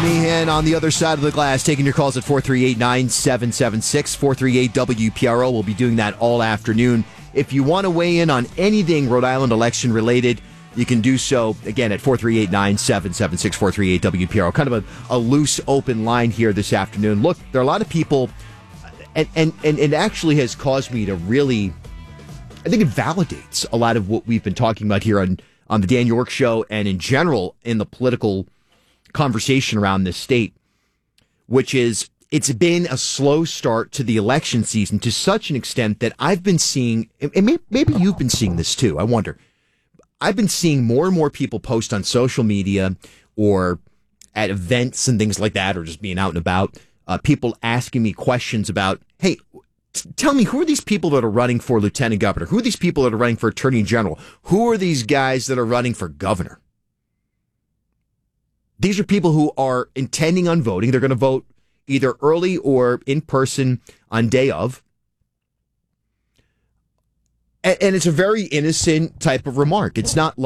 Meehan on the other side of the glass, taking your calls at 438-9776, 438-WPRO. We'll be doing that all afternoon. If you want to weigh in on anything Rhode Island election related, you can do so, again, at 438-9776, 438-WPRO. Kind of a loose, open line here this afternoon. Look, there are a lot of people, and it actually has caused me to really, I think it validates a lot of what we've been talking about here on the Dan York Show and in general in the political conversation around this state, which is it's been a slow start to the election season to such an extent that I've been seeing, and maybe you've been seeing this too, I wonder. I've been seeing more and more people post on social media or at events and things like that, or just being out and about, people asking me questions about, hey, tell me, who are these people that are running for lieutenant governor? Who are these people that are running for attorney general? Who are these guys that are running for governor? These are people who are intending on voting. They're going to vote either early or in person on day of. And it's a very innocent type of remark. It's not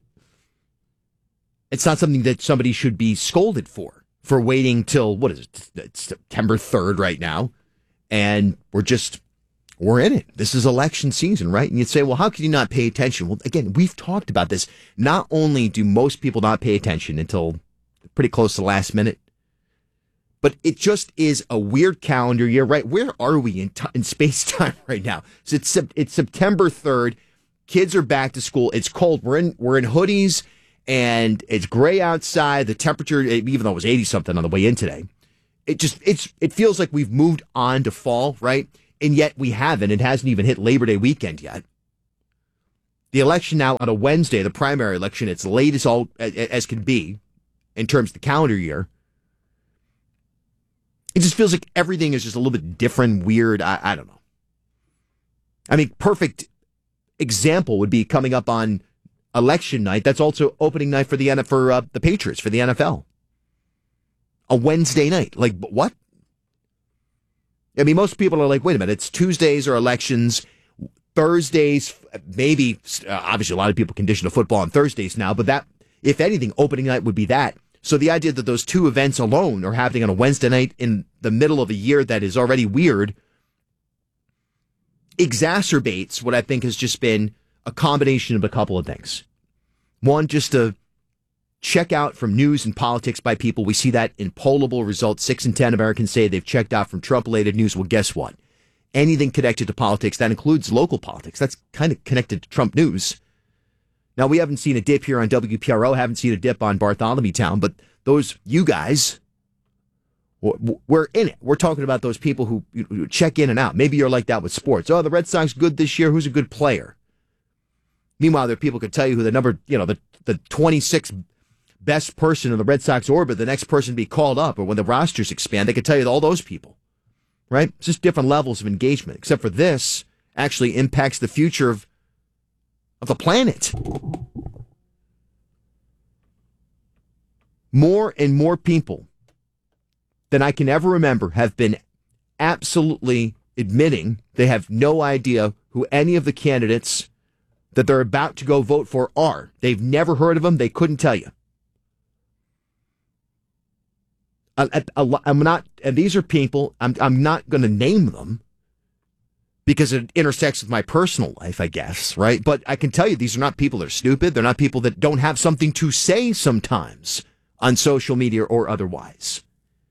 something that somebody should be scolded for waiting till, what is it? It's September 3rd right now. And we're in it. This is election season, right? And you'd say, well, how can you not pay attention? Well, again, we've talked about this. Not only do most people not pay attention until pretty close to the last minute, but it just is a weird calendar year, right? Where are we in space-time right now? So it's September 3rd. Kids are back to school. It's cold. We're in hoodies, and it's gray outside. The temperature, even though it was 80-something on the way in today, it feels like we've moved on to fall, right? And yet we haven't. It hasn't even hit Labor Day weekend yet. The election now on a Wednesday, the primary election, it's late as can be in terms of the calendar year. It just feels like everything is just a little bit different, weird. I don't know. I mean, perfect example would be coming up on election night. That's also opening night for the Patriots, for the NFL. A Wednesday night. Like, what? I mean, most people are like, wait a minute, it's Tuesdays or elections, Thursdays, maybe, obviously a lot of people condition to football on Thursdays now, but that, if anything, opening night would be that. So the idea that those two events alone are happening on a Wednesday night in the middle of a year that is already weird exacerbates what I think has just been a combination of a couple of things. One, just a check out from news and politics by people. We see that in pollable results. 6 in 10 Americans say they've checked out from Trump-related news. Well, guess what? Anything connected to politics, that includes local politics, that's kind of connected to Trump news. Now, we haven't seen a dip here on WPRO, haven't seen a dip on Bartholomew Town, but you guys, we're in it. We're talking about those people who check in and out. Maybe you're like that with sports. Oh, the Red Sox good this year. Who's a good player? Meanwhile, there are people who could tell you who the 26th best person in the Red Sox orbit, the next person to be called up, or when the rosters expand, they could tell you all those people, right? It's just different levels of engagement, except for this actually impacts the future of the planet. More and more people than I can ever remember have been absolutely admitting they have no idea who any of the candidates that they're about to go vote for are. They've never heard of them. They couldn't tell you. I'm not, and these are people, I'm not going to name them because it intersects with my personal life, I guess, right? But I can tell you, these are not people that are stupid. They're not people that don't have something to say sometimes on social media or otherwise.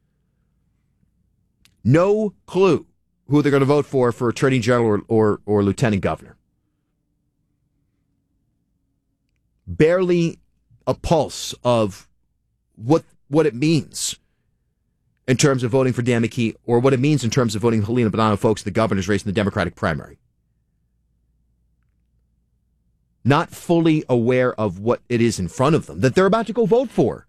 No clue who they're going to vote for attorney general or lieutenant governor. Barely a pulse of what it means in terms of voting for Dan McKee, or what it means in terms of voting Helena Bonanno Folks, the governor's race in the Democratic primary. Not fully aware of what it is in front of them that they're about to go vote for.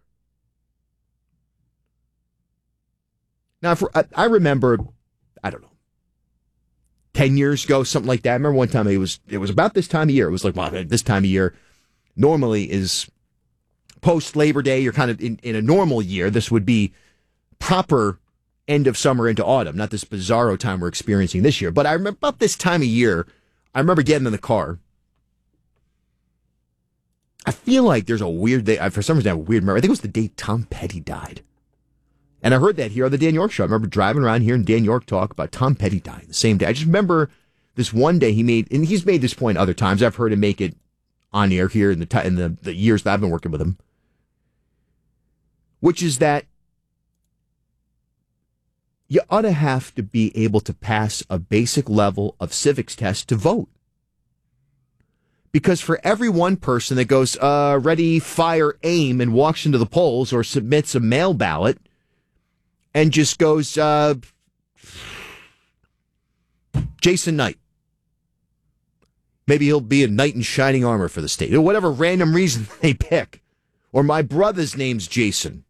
Now, I remember, I don't know, 10 years ago, something like that. I remember one time it was about this time of year. It was like, well, this time of year normally is post-Labor Day. You're kind of in a normal year. This would be proper end of summer into autumn, not this bizarro time we're experiencing this year. But I remember about this time of year, I remember getting in the car. I feel like there's a weird day. For some reason, I have a weird memory. I think it was the day Tom Petty died. And I heard that here on the Dan York Show. I remember driving around hearing Dan York talk about Tom Petty dying the same day. I just remember this one day he made, and he's made this point other times. I've heard him make it on air here in the years that I've been working with him, which is that you ought to have to be able to pass a basic level of civics test to vote. Because for every one person that goes, ready, fire, aim, and walks into the polls or submits a mail ballot and just goes, Jason Knight. Maybe he'll be a knight in shining armor for the state, or whatever random reason they pick. Or my brother's name's Jason.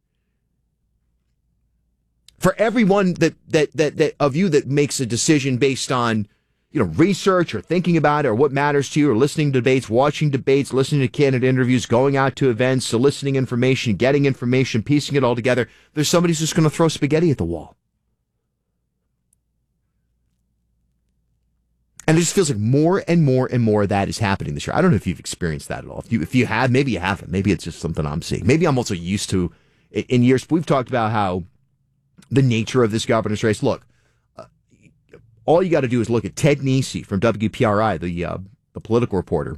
For everyone that of you that makes a decision based on, research or thinking about it or what matters to you, or listening to debates, watching debates, listening to candidate interviews, going out to events, soliciting information, getting information, piecing it all together, there's somebody who's just going to throw spaghetti at the wall. And it just feels like more and more and more of that is happening this year. I don't know if you've experienced that at all. If you have, maybe you haven't. Maybe it's just something I'm seeing. Maybe I'm also used to, in years, we've talked about how the nature of this governor's race. Look, all you got to do is look at Ted Nesi from WPRI, the political reporter.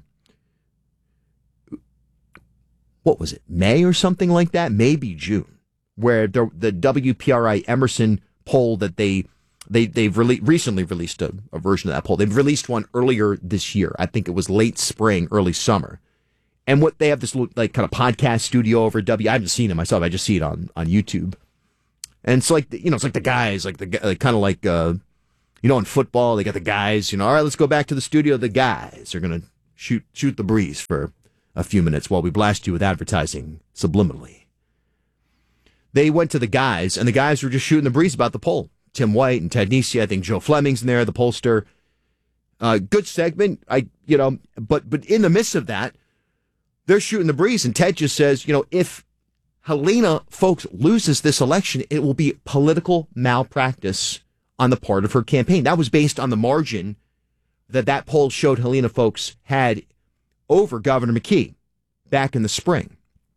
What was it, May or something like that? Maybe June, where the WPRI Emerson poll that they've recently released a version of that poll. They've released one earlier this year. I think it was late spring, early summer. And what they have this like kind of podcast studio over I haven't seen it myself. I just see it on YouTube. And it's like, it's like the guys, kind of like, in football, they got the guys, all right, let's go back to the studio. The guys are going to shoot the breeze for a few minutes while we blast you with advertising subliminally. They went to the guys, and the guys were just shooting the breeze about the poll. Tim White and Ted Nesi, I think Joe Fleming's in there, the pollster. Good segment, but in the midst of that, they're shooting the breeze, and Ted just says, if Helena Foulkes loses this election, it will be political malpractice on the part of her campaign. That was based on the margin that poll showed Helena Foulkes had over Governor McKee back in the spring.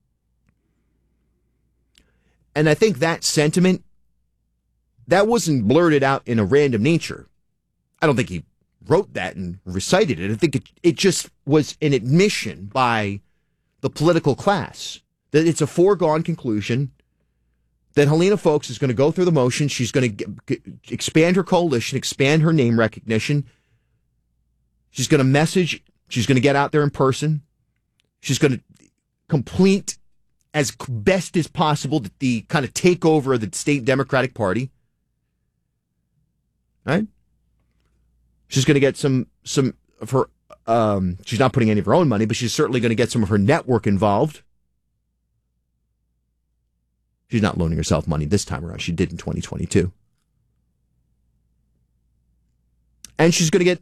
And I think that sentiment, that wasn't blurted out in a random nature. I don't think he wrote that and recited it. I think it just was an admission by the political class that it's a foregone conclusion that Helena Foulkes is going to go through the motions. She's going to expand her coalition, expand her name recognition. She's going to message. She's going to get out there in person. She's going to complete as best as possible the kind of takeover of the state Democratic Party. Right? She's going to get some of her, she's not putting any of her own money, but she's certainly going to get some of her network involved. She's not loaning herself money this time around. She did in 2022. And she's going to get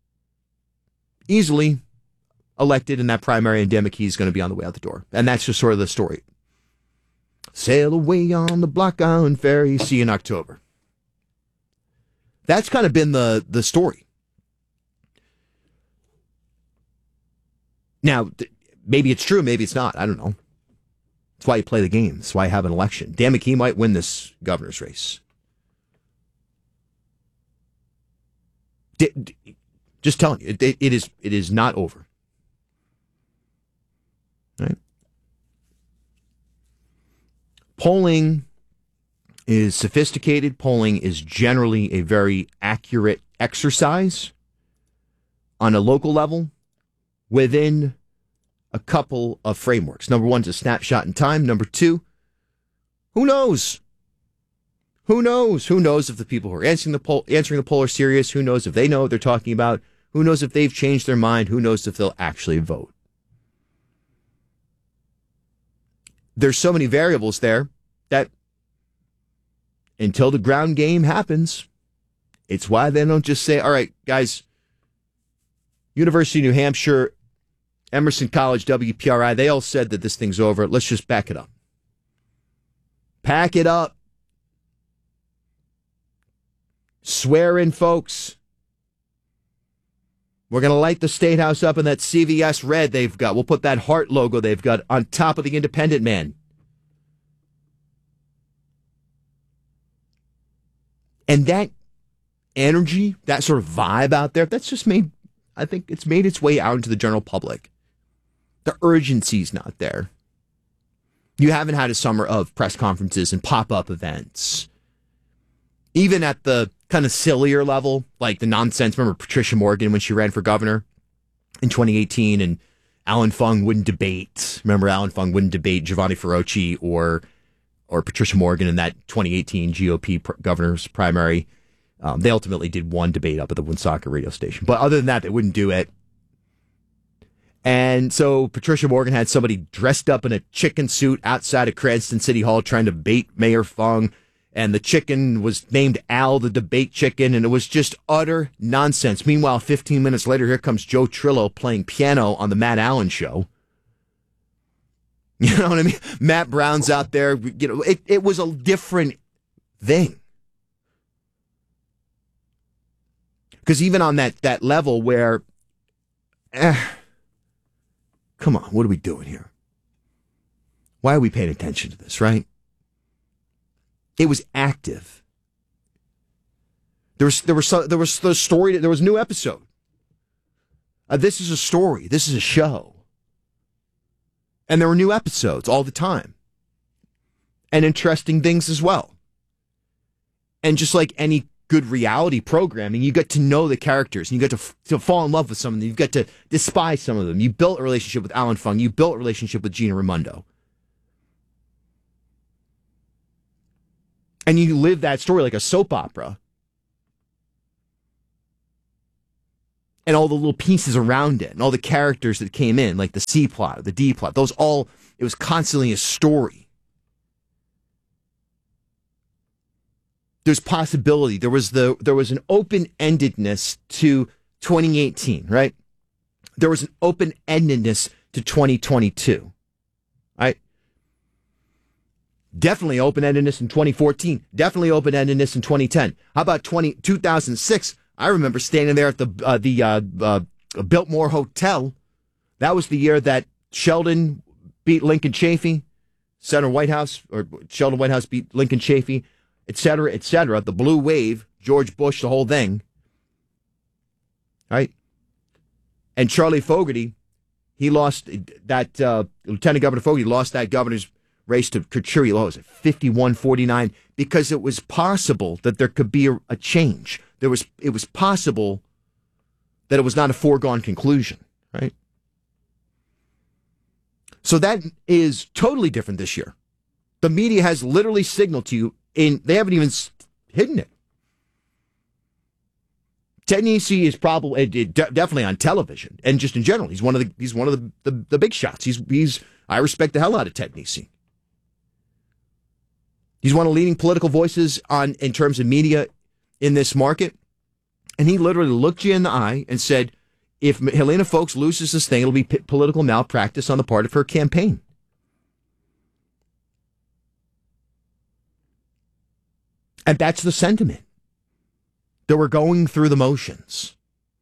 easily elected in that primary, and Dan McKee's going to be on the way out the door. And that's just sort of the story. Sail away on the Block Island Ferry. See you in October. That's kind of been the story. Now, maybe it's true, maybe it's not. I don't know. That's why you play the game. That's why you have an election. Dan McKee might win this governor's race. Just telling you, it is not over. Right? Polling is sophisticated. Polling is generally a very accurate exercise on a local level within a couple of frameworks. Number one is a snapshot in time. Number two, who knows? Who knows? Who knows if the people who are answering the poll are serious? Who knows if they know what they're talking about? Who knows if they've changed their mind? Who knows if they'll actually vote? There's so many variables there that until the ground game happens, it's why they don't just say, all right, guys, University of New Hampshire, Emerson College, WPRI, they all said that this thing's over. Let's just back it up. Pack it up. Swear in, folks. We're going to light the State House up in that CVS red they've got. We'll put that heart logo they've got on top of the Independent man. And that energy, that sort of vibe out there, I think it's made its way out into the general public. The urgency's not there. You haven't had a summer of press conferences and pop-up events. Even at the kind of sillier level, like the nonsense. Remember Patricia Morgan when she ran for governor in 2018 and Alan Fung wouldn't debate. Remember Alan Fung wouldn't debate Giovanni Ferrocci or Patricia Morgan in that 2018 GOP governor's primary. They ultimately did one debate up at the Woonsocket radio station. But other than that, they wouldn't do it. And so Patricia Morgan had somebody dressed up in a chicken suit outside of Cranston City Hall trying to bait Mayor Fung. And the chicken was named Al, the debate chicken. And it was just utter nonsense. Meanwhile, 15 minutes later, here comes Joe Trillo playing piano on the Matt Allen show. You know what I mean? Matt Brown's out there. You know, it was a different thing. Because even on that level where, come on, what are we doing here? Why are we paying attention to this, right? It was active. There was the story. There was a new episode. This is a story. This is a show. And there were new episodes all the time. And interesting things as well. And just like any good reality programming, you get to know the characters and you get to fall in love with some of them. You get to despise some of them. You built a relationship with Alan Fung. You built a relationship with Gina Raimondo. And you live that story like a soap opera. And all the little pieces around it and all the characters that came in, like the C plot, the D plot, it was constantly a story. There's possibility. There was an open-endedness to 2018, right? There was an open-endedness to 2022, right? Definitely open-endedness in 2014. Definitely open-endedness in 2010. How about 2006? I remember standing there at the Biltmore Hotel. That was the year that Sheldon beat Lincoln Chafee. Sheldon Whitehouse beat Lincoln Chafee, et cetera, et cetera. The blue wave, George Bush, the whole thing. Right? And Charlie Fogarty, he lost that, Lieutenant Governor Fogarty lost that governor's race to Kachuri, what was it, 51-49, because it was possible that there could be a change. It was possible that it was not a foregone conclusion, right? So that is totally different this year. The media has literally signaled to you, they haven't even hidden it. Ted Nesi is probably definitely on television and just in general. He's one of the big shots. I respect the hell out of Ted Nesi. He's one of the leading political voices in terms of media in this market. And he literally looked you in the eye and said, if Helena Foulkes loses this thing, it'll be political malpractice on the part of her campaign. And that's the sentiment. That we're going through the motions.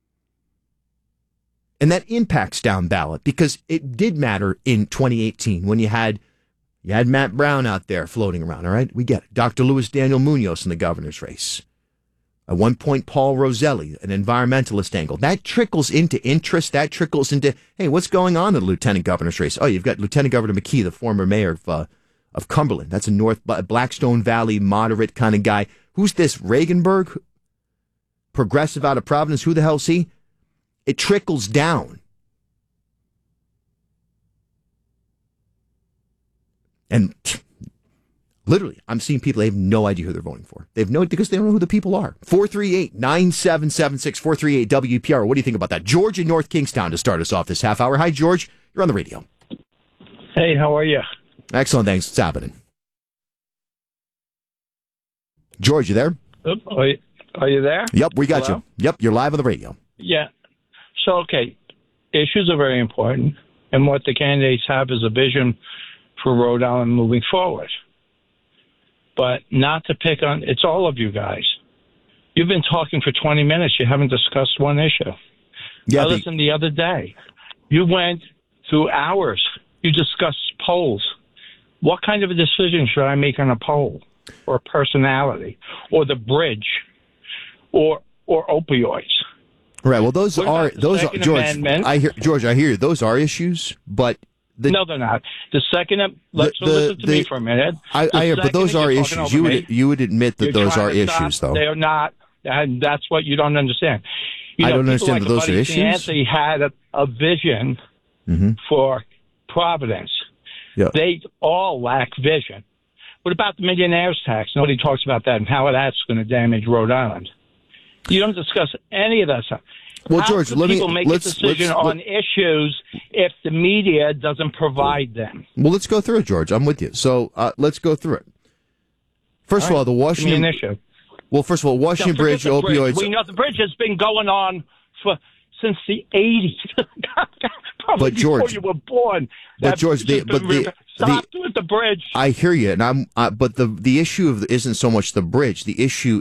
And that impacts down ballot because it did matter in 2018 when you had Matt Brown out there floating around, all right? We get it. Dr. Luis Daniel Munoz in the governor's race. At one point, Paul Roselli, an environmentalist angle. That trickles into interest. That trickles into, hey, what's going on in the lieutenant governor's race? Oh, you've got Lieutenant Governor McKee, the former mayor of Cumberland. That's a North Blackstone Valley moderate kind of guy. Who's this? Regenberg? Progressive out of Providence. Who the hell's he? It trickles down. And literally, I'm seeing people, they have no idea who they're voting for. They have no idea because they don't know who the people are. 438-9776, 438-WPR. What do you think about that? George in North Kingstown to start us off this half hour. Hi, George. You're on the radio. Hey, how are you? Excellent, thanks. What's happening? George, you there? Are you there? Yep, we got Hello? you. Yep, you're live on the radio. Yeah. So, okay, issues are very important, and what the candidates have is a vision for Rhode Island moving forward. But not to pick on, it's all of you guys. You've been talking for 20 minutes. You haven't discussed one issue. Yeah, I listened the other day. You went through hours. You discussed polls. What kind of a decision should I make on a poll? or personality or the bridge or opioids. Right. Well, those are George. Amendment? I hear you. Those are issues, but No, they're not. The second, listen to me for a minute. I hear, but those are issues. You would admit that those are issues, though. They are not, and that's what you don't understand. I don't understand that those are issues. Yancey had a vision for Providence. Yeah. They all lack vision. What about the millionaires tax? Nobody talks about that and how that's going to damage Rhode Island. You don't discuss any of that stuff. Well, George, people make a decision on issues if the media doesn't provide them. Well, let's go through it, George. I'm with you. So let's go through it. First of all, the Washington issue. Well, first of all, Washington Bridge opioids. We know the bridge has been going on since the 80s. Probably but George, before you were born. But George, stop with the bridge. I hear you, and but the issue isn't so much the bridge. The issue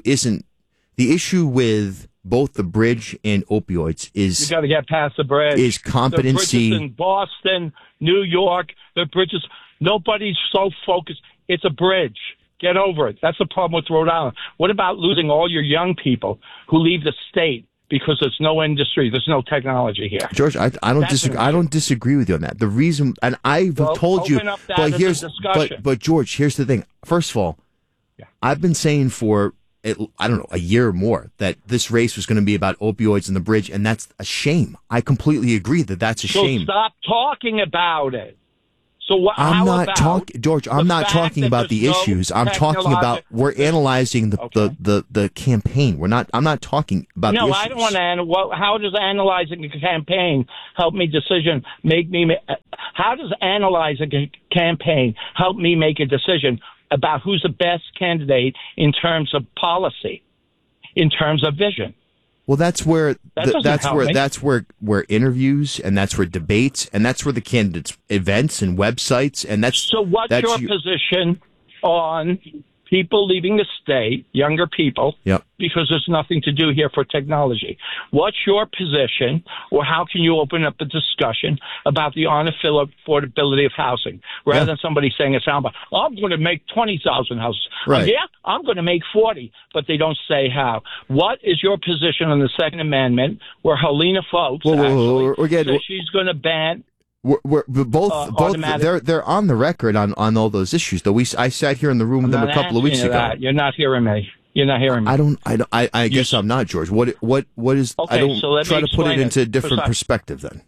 with both the bridge and opioids is you got to get past the bridge. Is competency the bridges in Boston, New York? The bridges. Nobody's so focused. It's a bridge. Get over it. That's the problem with Rhode Island. What about losing all your young people who leave the state because there's no industry, there's no technology here? George, I don't disagree. I don't disagree with you on that. The reason, and I've told you, but George, here's the thing. First of all, I've been saying for a year or more that this race was going to be about opioids and the bridge, and that's a shame. I completely agree that that's a shame. So stop talking about it. So I'm not talking, George. I'm not talking about the issues. I'm talking about we're analyzing the campaign. I'm not talking about the issues. No, I don't want to. How does analyzing a campaign help me decision? How does analyzing a campaign help me make a decision about who's the best candidate in terms of policy, in terms of vision? Well, that's where interviews and that's where debates and that's where the candidates' events and websites and that's. So, what's your position on people leaving the state, younger people, because there's nothing to do here for technology? What's your position, or how can you open up a discussion about the unaffordability of housing, rather than somebody saying a soundbite? I'm going to make 20,000 houses. Right. I'm going to make 40, but they don't say how. What is your position on the Second Amendment, where Helena Foulkes says she's going to ban? We're both they're on the record on all those issues. Though I sat here in the room with them a couple of weeks ago. That. You're not hearing me. You're not hearing me. I guess I'm not, George. What is? Okay, I don't so try to put it into a different perspective. Then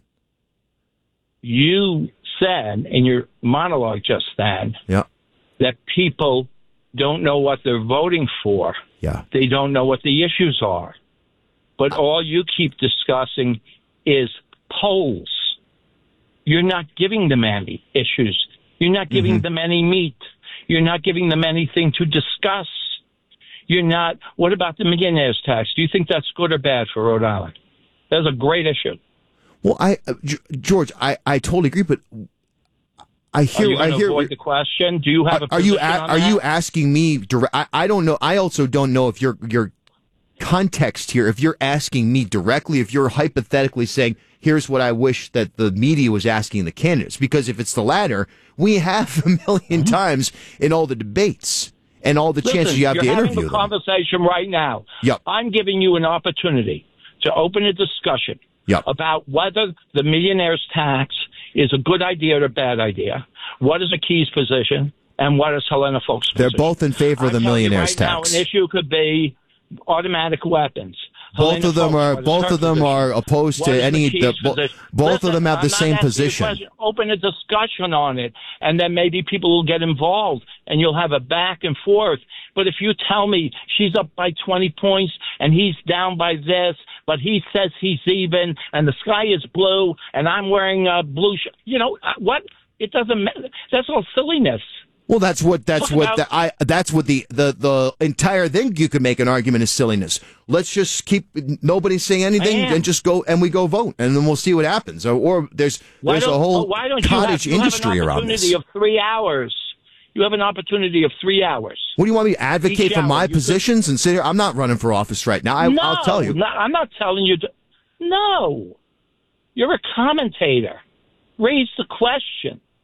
you said in your monologue just then, that people don't know what they're voting for. Yeah, they don't know what the issues are. But all you keep discussing is polls. You're not giving them any issues. You're not giving them any meat. You're not giving them anything to discuss. You're not. What about the millionaires tax? Do you think that's good or bad for Rhode Island? That's a great issue. Well, George, I totally agree, but I hear. Avoid the question. Do you have a position on that? Are you asking me? I don't know. I also don't know if your context here. If you're asking me directly, if you're hypothetically saying, here's what I wish that the media was asking the candidates. Because if it's the latter, we have a million times in all the debates and all the chances you have to interview them. You're having a conversation right now. Yep. I'm giving you an opportunity to open a discussion about whether the millionaire's tax is a good idea or a bad idea. What is the Key's position and what is Helena Foulkes' position? They're both in favor of the millionaire's tax. Now, an issue could be automatic weapons. Both of them are opposed to any. Both of them have the same position. Open a discussion on it, and then maybe people will get involved, and you'll have a back and forth. But if you tell me she's up by 20 points and he's down by this, but he says he's even, and the sky is blue, and I'm wearing a blue what? It doesn't matter. That's all silliness. Well, that's what the entire thing. You could make an argument is silliness. Let's just keep nobody saying anything and just go and we go vote and then we'll see what happens. Or there's a whole cottage industry around this. You have an opportunity of 3 hours. You have an opportunity of 3 hours. What do you want me to advocate for my positions and sit here? I'm not running for office right now. I'll tell you. No, I'm not telling you. No, you're a commentator. Raise the question.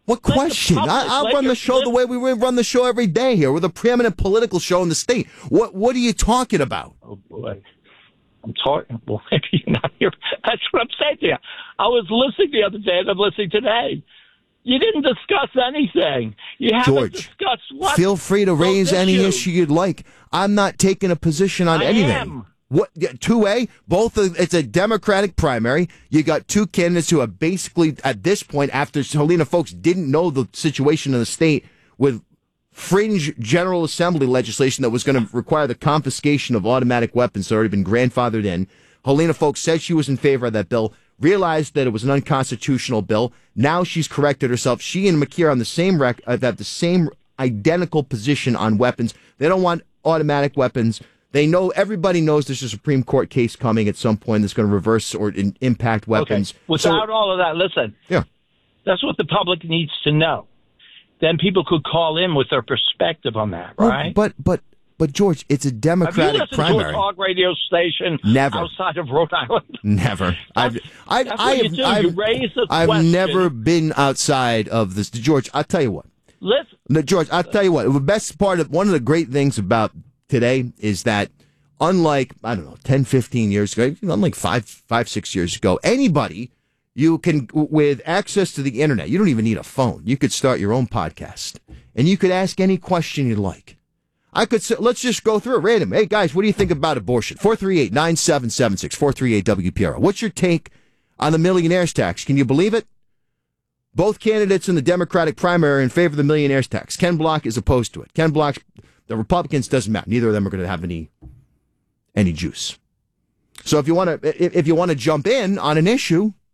What question? I'll run the show the way we run the show every day here. We're the preeminent political show in the state. What are you talking about? Oh, boy. I'm talking. Well, maybe you're not here. That's what I'm saying to you. I was listening the other day, and I'm listening today. You didn't discuss anything. You haven't George, discussed what? Feel free to raise any issue you'd like. I'm not taking a position on anything. I am. What? 2A? It's a Democratic primary. You got two candidates who are basically, at this point, after Helena folks didn't know the situation in the state with fringe General Assembly legislation that was going to require the confiscation of automatic weapons that had already been grandfathered in. Helena folks said she was in favor of that bill, realized that it was an unconstitutional bill. Now she's corrected herself. She and McKee are on the same have the same identical position on weapons. They don't want automatic weapons. They know, everybody knows there's a Supreme Court case coming at some point that's going to reverse or impact weapons. Okay. Without all of that, listen. Yeah. That's what the public needs to know. Then people could call in with their perspective on that, right? But George, it's a Democratic primary. Have you listened to a talk radio station Never. outside of Rhode Island? Never. That's what you do. You raise the I've question. never been outside of this. George, I'll tell you what. Listen. George, I'll tell you what. The best part of one of the great things about today is that unlike, 10, 15 years ago, unlike 6 years ago, anybody, you can, with access to the internet, you don't even need a phone. You could start your own podcast and you could ask any question you like. Let's just go through it random. Hey guys, what do you think about abortion? 438-9776, 438-WPRO. What's your take on the millionaire's tax? Can you believe it? Both candidates in the Democratic primary are in favor of the millionaire's tax. Ken Block is opposed to it. Ken Block, the Republicans, doesn't matter. Neither of them are going to have any juice. So if you want to jump in on an issue,